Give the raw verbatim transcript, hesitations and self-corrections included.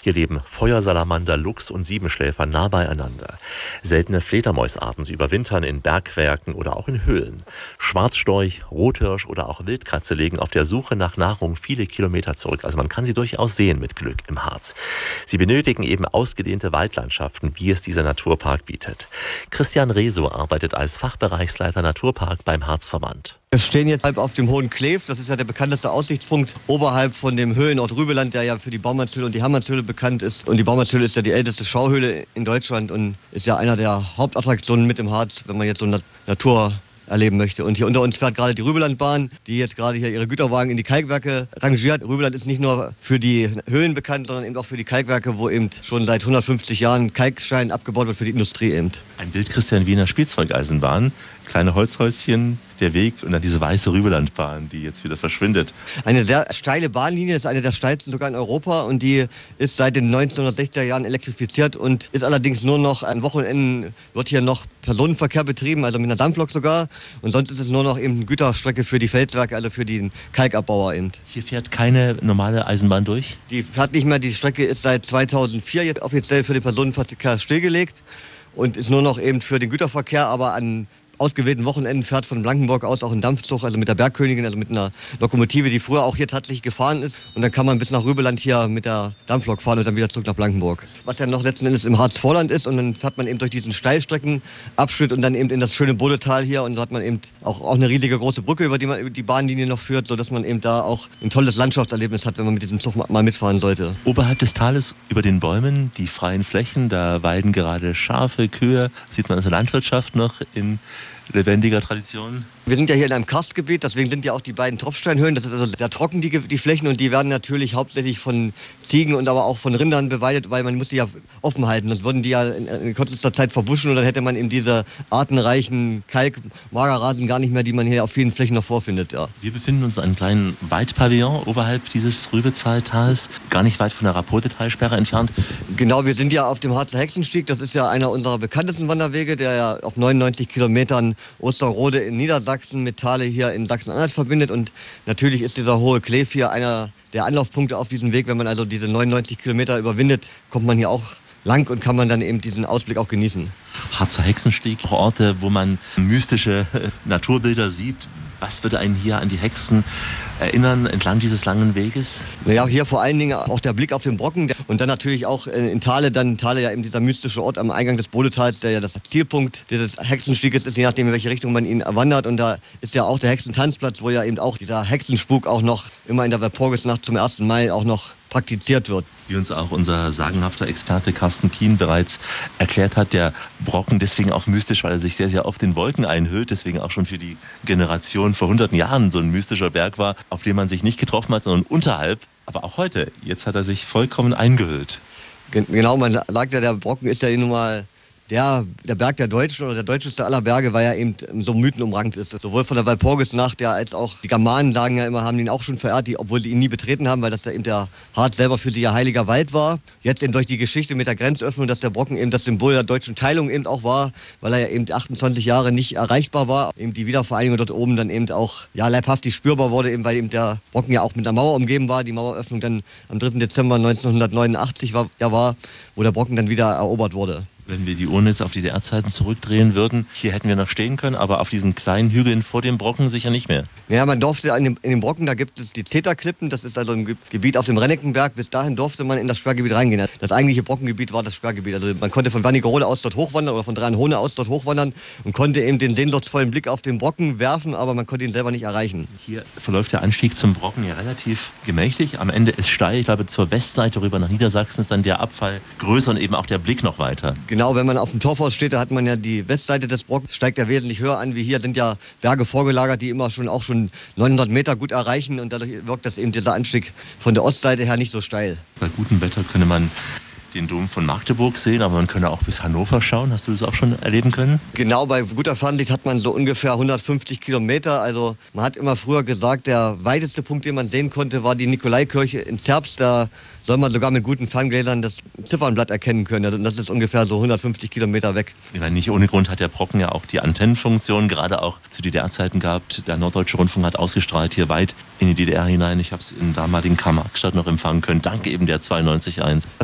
Hier leben Feuersalamander, Luchs und Siebenschläfer nah beieinander. Seltene Fledermausarten, sie überwintern in Bergwerken oder auch in Höhlen. Schwarzstorch, Rothirsch oder auch Wildkatze legen auf der Suche nach Nahrung viele Kilometer zurück. Also man kann sie durchaus sehen mit Glück im Harz. Sie benötigen eben ausgedehnte Waldlandschaften, wie es dieser Naturpark bietet. Christian Reso arbeitet als Fachbereichsleiter Naturpark beim Harzverband. Wir stehen jetzt auf dem Hohen Kleef, das ist ja der bekannteste Aussichtspunkt oberhalb von dem Höhenort Rübeland, der ja für die Baumanshöhle und die Hammertshöhle bekannt ist. Und die Baumanshöhle ist ja die älteste Schauhöhle in Deutschland und ist ja einer der Hauptattraktionen mit im Harz, wenn man jetzt so Natur erleben möchte. Und hier unter uns fährt gerade die Rübelandbahn, die jetzt gerade hier ihre Güterwagen in die Kalkwerke rangiert. Rübeland ist nicht nur für die Höhlen bekannt, sondern eben auch für die Kalkwerke, wo eben schon seit hundertfünfzig Jahren Kalkstein abgebaut wird für die Industrie eben. Ein Bild Christian Wiener Spielzeugeisenbahn, kleine Holzhäuschen, der Weg und dann diese weiße Rübelandbahn, die jetzt wieder verschwindet. Eine sehr steile Bahnlinie, ist eine der steilsten sogar in Europa und die ist seit den neunzehnhundertsechziger Jahren elektrifiziert und ist allerdings nur noch an Wochenenden, wird hier noch Personenverkehr betrieben, also mit einer Dampflok sogar. Und sonst ist es nur noch eben eine Güterstrecke für die Felswerke, also für den Kalkabbauer eben. Hier fährt keine normale Eisenbahn durch? Die fährt nicht mehr, die Strecke ist seit zweitausendvier jetzt offiziell für den Personenverkehr stillgelegt und ist nur noch eben für den Güterverkehr, aber an ausgewählten Wochenenden fährt von Blankenburg aus auch ein Dampfzug, also mit der Bergkönigin, also mit einer Lokomotive, die früher auch hier tatsächlich gefahren ist. Und dann kann man bis nach Rübeland hier mit der Dampflok fahren und dann wieder zurück nach Blankenburg. Was ja noch letzten Endes im Harzvorland ist und dann fährt man eben durch diesen Steilstreckenabschnitt und dann eben in das schöne Bodetal hier und da hat man eben auch, auch eine riesige große Brücke, über die man über die Bahnlinie noch führt, sodass man eben da auch ein tolles Landschaftserlebnis hat, wenn man mit diesem Zug mal mitfahren sollte. Oberhalb des Tales über den Bäumen, die freien Flächen, da weiden gerade Schafe, Kühe, sieht man also Landwirtschaft noch in lebendiger Tradition. Wir sind ja hier in einem Karstgebiet, deswegen sind ja auch die beiden Tropfsteinhöhen. Das ist also sehr trocken, die, die Flächen, und die werden natürlich hauptsächlich von Ziegen und aber auch von Rindern beweidet, weil man muss die ja offen halten. Sonst würden die ja in, in kürzester Zeit verbuschen und dann hätte man eben diese artenreichen Kalk-Magerrasen gar nicht mehr, die man hier auf vielen Flächen noch vorfindet. Ja. Wir befinden uns in einem kleinen Weidpavillon oberhalb dieses Rübezahltals, gar nicht weit von der Rapotetalsperre entfernt. Genau, wir sind ja auf dem Harzer Hexenstieg. Das ist ja einer unserer bekanntesten Wanderwege, der ja auf neunundneunzig Kilometern Osterrode in Niedersachsen mit Thale hier in Sachsen-Anhalt verbindet. Und natürlich ist dieser Hohe Kleef hier einer der Anlaufpunkte auf diesem Weg. Wenn man also diese neunundneunzig Kilometer überwindet, kommt man hier auch lang und kann man dann eben diesen Ausblick auch genießen. Harzer Hexenstieg, Orte, wo man mystische Naturbilder sieht. Was würde einen hier an die Hexen erinnern entlang dieses langen Weges? Naja, hier vor allen Dingen auch der Blick auf den Brocken und dann natürlich auch in Thale, dann Thale ja eben dieser mystische Ort am Eingang des Bodetals, der ja das Zielpunkt dieses Hexenstieges ist, je nachdem in welche Richtung man ihn wandert. Und da ist ja auch der Hexentanzplatz, wo ja eben auch dieser Hexenspuk auch noch immer in der Walpurgisnacht zum ersten Mai auch noch praktiziert wird. Wie uns auch unser sagenhafter Experte Carsten Kien bereits erklärt hat, der Brocken deswegen auch mystisch, weil er sich sehr, sehr oft in Wolken einhüllt, deswegen auch schon für die Generation vor hunderten Jahren so ein mystischer Berg war, auf dem man sich nicht getroffen hat, sondern unterhalb. Aber auch heute, jetzt hat er sich vollkommen eingehüllt. Genau, man sagt ja, der Brocken ist ja nun mal Der, der Berg der Deutschen oder der deutscheste aller Berge, weil er eben so mythenumrankt ist. Sowohl von der Walpurgisnacht, ja, als auch die Germanen sagen ja immer, haben ihn auch schon verehrt, die, obwohl die ihn nie betreten haben, weil das ja eben der Harz selber für sie ja heiliger Wald war. Jetzt eben durch die Geschichte mit der Grenzöffnung, dass der Brocken eben das Symbol der deutschen Teilung eben auch war, weil er ja eben achtundzwanzig Jahre nicht erreichbar war. Eben die Wiedervereinigung dort oben dann eben auch ja, leibhaftig spürbar wurde, eben weil eben der Brocken ja auch mit einer Mauer umgeben war. Die Maueröffnung dann am dritten Dezember neunzehnhundertneunundachtzig war, ja, war, wo der Brocken dann wieder erobert wurde. Wenn wir die Uhren jetzt auf die D D R-Zeiten zurückdrehen würden, hier hätten wir noch stehen können, aber auf diesen kleinen Hügeln vor dem Brocken sicher nicht mehr. Ja, man durfte in dem, in dem Brocken, da gibt es die Zeterklippen, das ist also ein Gebiet auf dem Renneckenberg. Bis dahin durfte man in das Sperrgebiet reingehen. Das eigentliche Brockengebiet war das Sperrgebiet. Also man konnte von Wernigerode aus dort hochwandern oder von Dranhone aus dort hochwandern und konnte eben den sehnsuchtsvollen Blick auf den Brocken werfen, aber man konnte ihn selber nicht erreichen. Hier verläuft der Anstieg zum Brocken ja relativ gemächlich. Am Ende ist steil. Ich glaube, zur Westseite rüber nach Niedersachsen ist dann der Abfall größer und eben auch der Blick noch weiter. Genau, wenn man auf dem Torfhaus steht, da hat man ja die Westseite des Brockens, steigt ja wesentlich höher an wie hier. Sind ja Berge vorgelagert, die immer schon auch schon neunhundert Meter gut erreichen und dadurch wirkt das eben dieser Anstieg von der Ostseite her nicht so steil. Bei gutem Wetter könne man den Dom von Magdeburg sehen, aber man könne auch bis Hannover schauen. Hast du das auch schon erleben können? Genau, bei guter Fernsicht hat man so ungefähr hundertfünfzig Kilometer. Also man hat immer früher gesagt, der weiteste Punkt, den man sehen konnte, war die Nikolaikirche in Zerbst. Da soll man sogar mit guten Ferngläsern das Ziffernblatt erkennen können. Und das ist ungefähr so hundertfünfzig Kilometer weg. Ich meine, nicht ohne Grund hat der Brocken ja auch die Antennenfunktion, gerade auch zu D D R-Zeiten gehabt. Der Norddeutsche Rundfunk hat ausgestrahlt hier weit in die D D R hinein. Ich habe es in damaligen Karl-Marx-Stadt noch empfangen können, dank eben der zweiundneunzig Komma eins.